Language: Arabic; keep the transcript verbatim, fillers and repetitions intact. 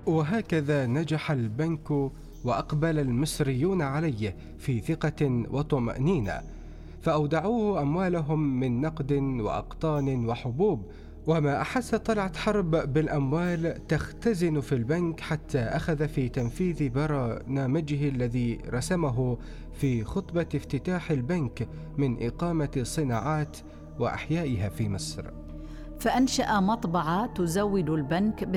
وهكذا نجح البنك وأقبل المصريون عليه في ثقة وطمأنينة، فأودعوه أموالهم من نقد وأقطان وحبوب. وما أحس طلعت حرب بالأموال تختزن في البنك حتى أخذ في تنفيذ برنامجه الذي رسمه في خطبة افتتاح البنك من إقامة الصناعات وأحيائها في مصر. فأنشأ مطبعة تزود البنك